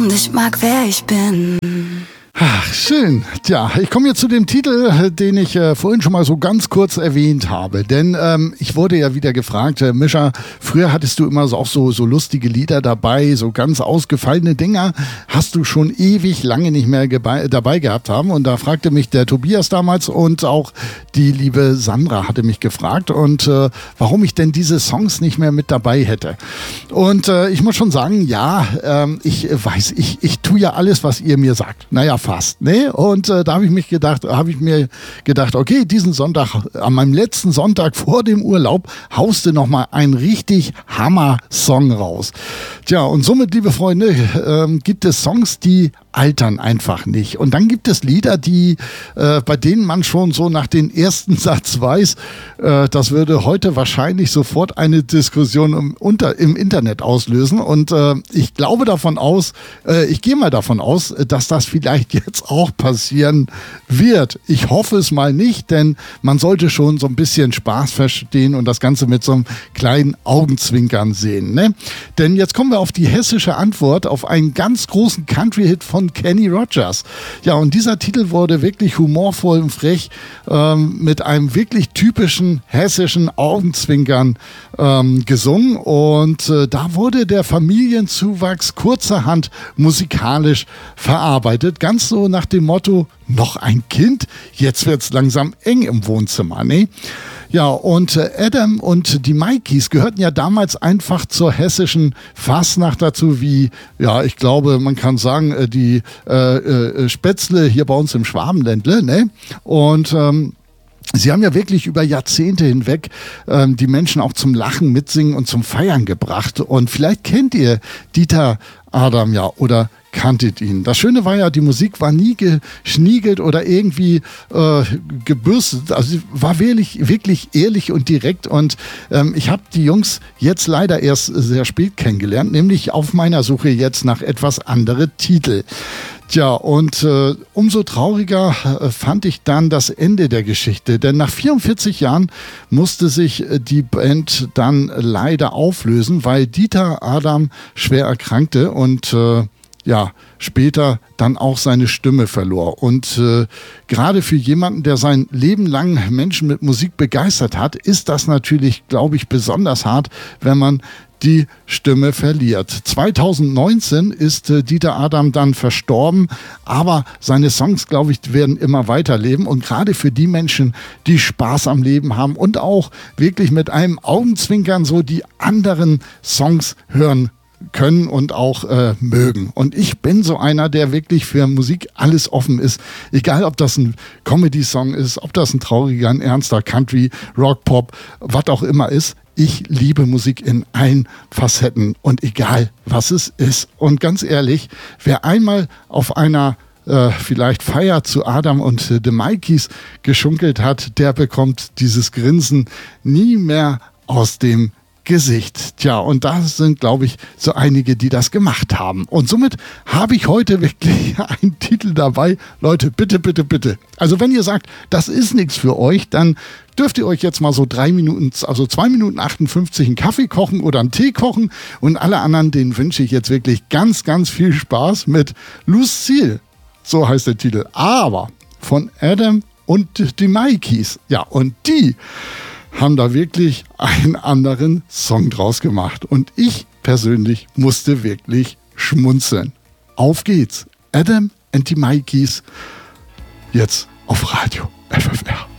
und ich mag, wer ich bin. Ach, schön. Tja, ich komme jetzt zu dem Titel, den ich vorhin schon mal so ganz kurz erwähnt habe. Denn ich wurde ja wieder gefragt, Mischa, früher hattest du immer auch so lustige Lieder dabei, so ganz ausgefallene Dinger. Hast du schon ewig lange nicht mehr dabei gehabt haben? Und da fragte mich der Tobias damals und auch die liebe Sandra hatte mich gefragt, und warum ich denn diese Songs nicht mehr mit dabei hätte. Und ich muss schon sagen, ja, ich weiß, ich tue ja alles, was ihr mir sagt. Naja, fast, ne? Und da habe ich mir gedacht, okay, diesen Sonntag, an meinem letzten Sonntag vor dem Urlaub, haust du nochmal einen richtig Hammer-Song raus. Tja, und somit, liebe Freunde, gibt es Songs, die altern einfach nicht. Und dann gibt es Lieder, die bei denen man schon so nach dem ersten Satz weiß, das würde heute wahrscheinlich sofort eine Diskussion im Internet auslösen. Und ich gehe mal davon aus, dass das vielleicht jetzt auch passieren wird. Ich hoffe es mal nicht, denn man sollte schon so ein bisschen Spaß verstehen und das Ganze mit so einem kleinen Augenzwinkern sehen, ne? Denn jetzt kommen wir auf die hessische Antwort auf einen ganz großen Country-Hit von Kenny Rogers. Ja, und dieser Titel wurde wirklich humorvoll und frech mit einem wirklich typischen hessischen Augenzwinkern gesungen, und da wurde der Familienzuwachs kurzerhand musikalisch verarbeitet. Ganz so nach dem Motto, noch ein Kind? Jetzt wird's langsam eng im Wohnzimmer, ne? Ja, und Adam und die Mikeys gehörten ja damals einfach zur hessischen Fasnacht dazu, wie, ja, ich glaube, man kann sagen, die Spätzle hier bei uns im Schwabenländle, ne? Und sie haben ja wirklich über Jahrzehnte hinweg die Menschen auch zum Lachen, Mitsingen und zum Feiern gebracht. Und vielleicht kennt ihr Dieter Adam ja oder kanntet ihn. Das Schöne war ja, die Musik war nie geschniegelt oder irgendwie gebürstet. Also sie war wirklich ehrlich und direkt. Und ich habe die Jungs jetzt leider erst sehr spät kennengelernt, nämlich auf meiner Suche jetzt nach etwas andere Titel. Tja, und umso trauriger fand ich dann das Ende der Geschichte, denn nach 44 Jahren musste sich die Band dann leider auflösen, weil Dieter Adam schwer erkrankte und später dann auch seine Stimme verlor. Und gerade für jemanden, der sein Leben lang Menschen mit Musik begeistert hat, ist das natürlich, glaube ich, besonders hart, wenn man die Stimme verliert. 2019 ist Dieter Adam dann verstorben, aber seine Songs, glaube ich, werden immer weiterleben, und gerade für die Menschen, die Spaß am Leben haben und auch wirklich mit einem Augenzwinkern so die anderen Songs hören können und auch mögen. Und ich bin so einer, der wirklich für Musik alles offen ist. Egal, ob das ein Comedy-Song ist, ob das ein trauriger, ein ernster Country, Rock, Pop, was auch immer ist. Ich liebe Musik in allen Facetten und egal, was es ist. Und ganz ehrlich, wer einmal auf einer vielleicht Feier zu Adam und The Mikeys geschunkelt hat, der bekommt dieses Grinsen nie mehr aus dem Gesicht. Tja, und da sind, glaube ich, so einige, die das gemacht haben. Und somit habe ich heute wirklich einen Titel dabei. Leute, bitte, bitte, bitte. Also wenn ihr sagt, das ist nichts für euch, dann dürft ihr euch jetzt mal so 3 Minuten, also 2 Minuten 58 einen Kaffee kochen oder einen Tee kochen. Und alle anderen, denen wünsche ich jetzt wirklich ganz, ganz viel Spaß mit Lucille. So heißt der Titel. Aber von Adam und die Mikeys. Ja, und die haben da wirklich einen anderen Song draus gemacht. Und ich persönlich musste wirklich schmunzeln. Auf geht's. Adam and the Mikeys. Jetzt auf Radio FFR.